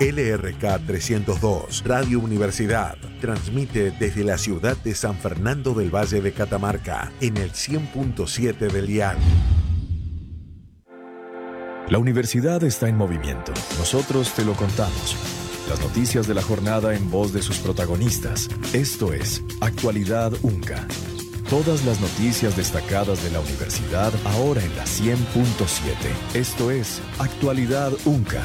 LRK 302, Radio Universidad, transmite desde la ciudad de San Fernando del Valle de Catamarca, en el 100.7 del dial. La universidad está en movimiento. Nosotros te lo contamos. Las noticias de la jornada en voz de sus protagonistas. Esto es Actualidad UNCA. Todas las noticias destacadas de la universidad ahora en la 100.7. Esto es Actualidad UNCA.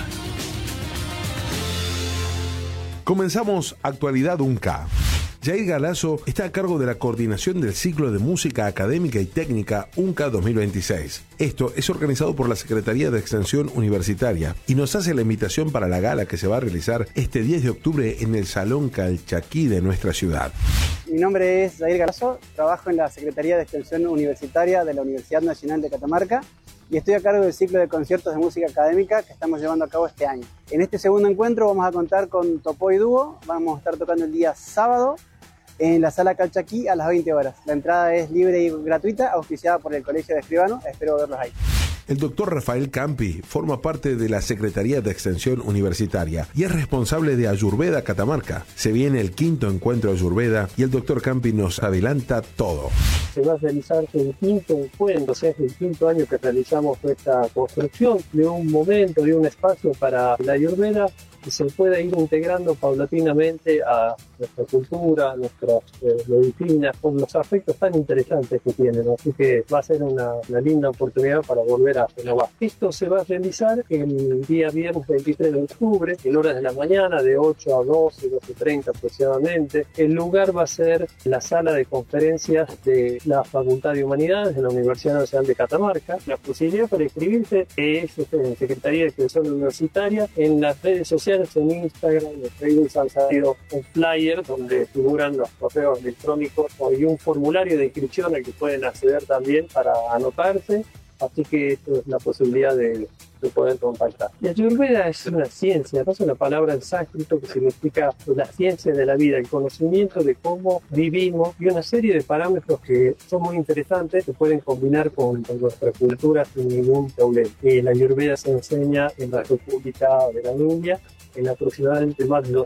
Comenzamos Actualidad UNCA. Jair Galazo está a cargo de la coordinación del ciclo de música académica y técnica UNCA 2026. Esto es organizado por la Secretaría de Extensión Universitaria y nos hace la invitación para la gala que se va a realizar este 10 de octubre en el Salón Calchaquí de nuestra ciudad. Mi nombre es Jair Galazo, trabajo en la Secretaría de Extensión Universitaria de la Universidad Nacional de Catamarca y estoy a cargo del ciclo de conciertos de música académica que estamos llevando a cabo este año. En este segundo encuentro vamos a contar con Topoy Dúo, vamos a estar tocando el día sábado en la Sala Calchaquí a las 20 horas. La entrada es libre y gratuita, auspiciada por el Colegio de Escribanos, espero verlos ahí. El doctor Rafael Campi forma parte de la Secretaría de Extensión Universitaria y es responsable de Ayurveda Catamarca. Se viene el 5º encuentro Ayurveda y el doctor Campi nos adelanta todo. Se va a realizar el 5º encuentro, o sea, es el 5º año que realizamos esta construcción de un momento, de un espacio para la Ayurveda que se pueda ir integrando paulatinamente a nuestra cultura, a nuestras medicinas, con los aspectos tan interesantes que tienen. Así que va a ser una linda oportunidad para volver a renovar. Esto se va a realizar el día viernes 23 de octubre, en horas de la mañana, de 8 a 12, 12:30 aproximadamente. El lugar va a ser la sala de conferencias de la Facultad de Humanidades de la Universidad Nacional de Catamarca. La posibilidad para inscribirse es en Secretaría de Extensión Universitaria, en las redes sociales, en Instagram, en Facebook han salido un flyer donde figuran los correos electrónicos y un formulario de inscripción al que pueden acceder también para anotarse, así que esto es la posibilidad de poder contactar. La Ayurveda es una ciencia, no es una palabra en sánscrito que significa la ciencia de la vida, el conocimiento de cómo vivimos y una serie de parámetros que son muy interesantes, que pueden combinar con nuestra cultura sin ningún problema. La Ayurveda se enseña en la República de la India, en aproximadamente más de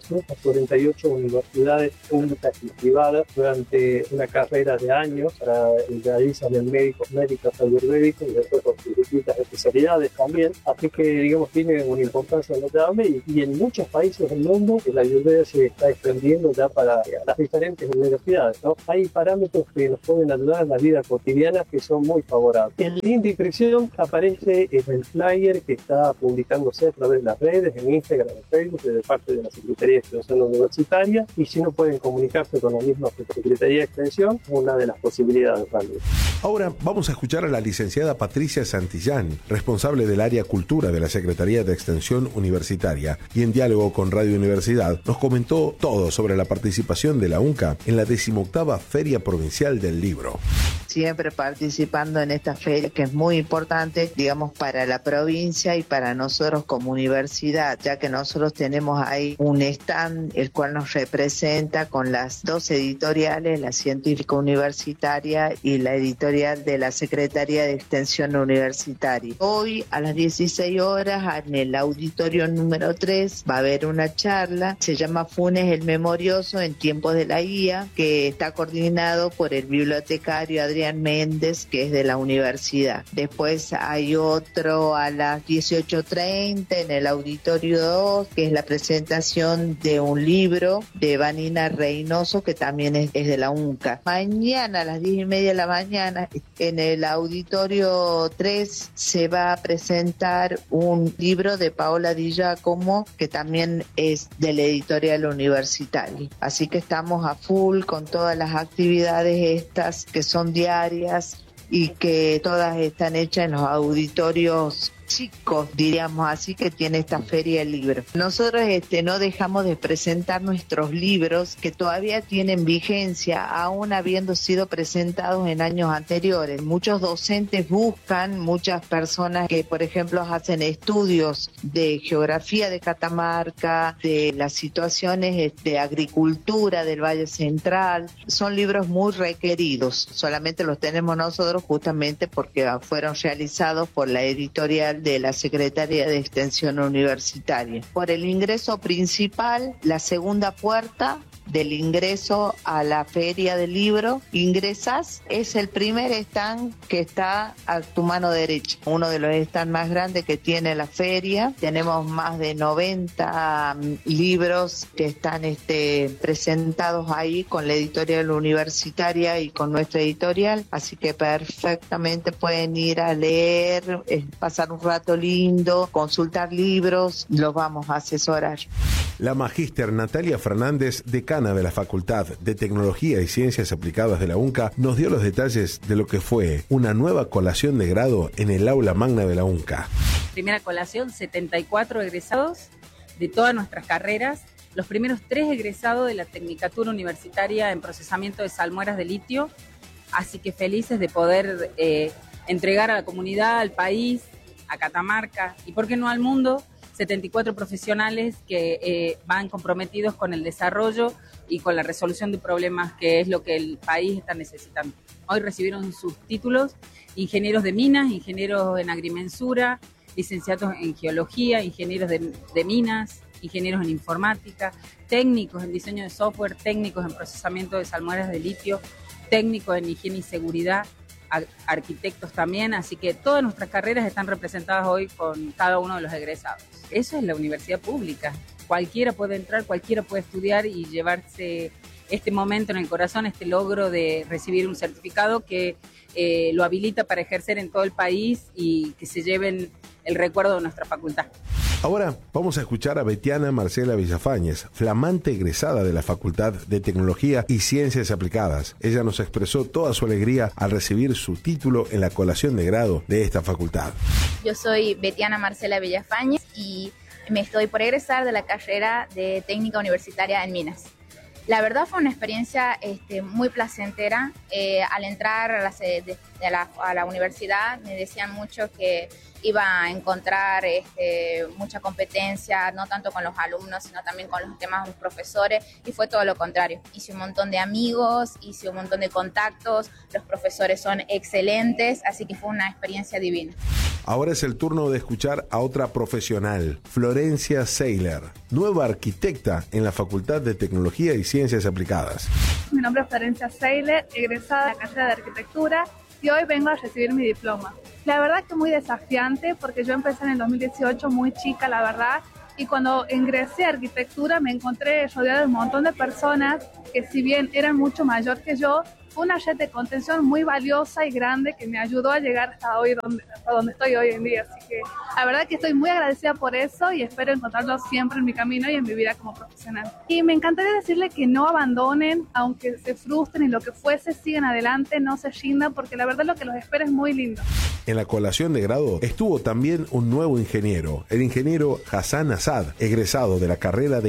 248 universidades públicas y privadas durante una carrera de años. Realizan en médicos ayurvédicos y después con sus distintas especialidades también. Así que, digamos, tiene una importancia notable y en muchos países del mundo la ayurveda se está extendiendo ya para las diferentes universidades, ¿no? Hay parámetros que nos pueden ayudar en la vida cotidiana que son muy favorables. El link de inscripción aparece en el flyer que está publicándose a través de las redes, en Instagram, en Facebook, de parte de la Secretaría de Extensión Universitaria, y si no pueden comunicarse con la misma Secretaría de Extensión, una de las posibilidades también. Ahora vamos a escuchar a la licenciada Patricia Santillán, responsable del área Cultura de la Secretaría de Extensión Universitaria, y en diálogo con Radio Universidad nos comentó todo sobre la participación de la UNCA en la 18ª Feria Provincial del Libro. Siempre participando en esta feria que es muy importante, digamos, para la provincia y para nosotros como universidad, ya que nosotros tenemos ahí un stand el cual nos representa con las dos editoriales, la científica universitaria y la editorial de la Secretaría de Extensión Universitaria. Hoy a las 16 horas en el auditorio número 3 va a haber una charla, se llama Funes el Memorioso en tiempos de la guía, que está coordinado por el bibliotecario Adrián Méndez, que es de la universidad. Después hay otro a las 18:30 en el auditorio 2, que es la presentación de un libro de Vanina Reynoso, que también es de la UNCA. Mañana a las 10:30 de la mañana en el auditorio 3 se va a presentar un libro de Paola Di Giacomo, que también es de la editorial universitaria. Así que estamos a full con todas las actividades estas que son diarias y que todas están hechas en los auditorios chicos, diríamos así, que tiene esta feria del libro. Nosotros no dejamos de presentar nuestros libros que todavía tienen vigencia, aún habiendo sido presentados en años anteriores. Muchos docentes buscan, muchas personas que, por ejemplo, hacen estudios de geografía de Catamarca, de las situaciones de agricultura del Valle Central. Son libros muy requeridos, solamente los tenemos nosotros justamente porque fueron realizados por la editorial oficial de la Secretaría de Extensión Universitaria. Por el ingreso principal, la segunda puerta del ingreso a la Feria del Libro, ingresas, es el primer stand que está a tu mano derecha, uno de los stands más grandes que tiene la feria. Tenemos más de 90 libros que están presentados ahí con la editorial universitaria y con nuestra editorial, así que perfectamente pueden ir a leer, pasar un rato lindo, consultar libros, los vamos a asesorar. La magíster Natalia Fernández, decana de la Facultad de Tecnología y Ciencias Aplicadas de la UNCA, nos dio los detalles de lo que fue una nueva colación de grado en el aula magna de la UNCA. Primera colación, 74 egresados de todas nuestras carreras, los primeros 3 egresados de la Tecnicatura Universitaria en Procesamiento de Salmueras de Litio, así que felices de poder entregar a la comunidad, al país, a Catamarca y, ¿por qué no al mundo?, 74 profesionales que van comprometidos con el desarrollo y con la resolución de problemas, que es lo que el país está necesitando. Hoy recibieron sus títulos ingenieros de minas, ingenieros en agrimensura, licenciados en geología, ingenieros de minas, ingenieros en informática, técnicos en diseño de software, técnicos en procesamiento de salmueras de litio, técnicos en higiene y seguridad, arquitectos también, así que todas nuestras carreras están representadas hoy con cada uno de los egresados. Eso es la universidad pública. Cualquiera puede entrar, cualquiera puede estudiar y llevarse este momento en el corazón, este logro de recibir un certificado que lo habilita para ejercer en todo el país y que se lleven el recuerdo de nuestra facultad. Ahora vamos a escuchar a Betiana Marcela Villafañez, flamante egresada de la Facultad de Tecnología y Ciencias Aplicadas. Ella nos expresó toda su alegría al recibir su título en la colación de grado de esta facultad. Yo soy Betiana Marcela Villafañez y me estoy por egresar de la carrera de Técnica Universitaria en Minas. La verdad fue una experiencia muy placentera. Al entrar a la universidad me decían mucho que iba a encontrar mucha competencia, no tanto con los alumnos, sino también con los temas de los profesores, y fue todo lo contrario. Hice un montón de amigos, hice un montón de contactos, los profesores son excelentes, así que fue una experiencia divina. Ahora es el turno de escuchar a otra profesional, Florencia Seiler, nueva arquitecta en la Facultad de Tecnología y Ciencias Aplicadas. Mi nombre es Florencia Seiler, egresada de la carrera de Arquitectura, y hoy vengo a recibir mi diploma. La verdad que muy desafiante, porque yo empecé en el 2018 muy chica, la verdad, y cuando ingresé a Arquitectura me encontré rodeada de un montón de personas que, si bien eran mucho mayor que yo, fue una red de contención muy valiosa y grande que me ayudó a llegar hasta donde estoy hoy en día. Así que la verdad que estoy muy agradecida por eso y espero encontrarlo siempre en mi camino y en mi vida como profesional. Y me encantaría decirle que no abandonen, aunque se frustren y lo que fuese, sigan adelante, no se rindan, porque la verdad lo que los espera es muy lindo. En la colación de grado estuvo también un nuevo ingeniero, el ingeniero Hassan Asad, egresado de la carrera de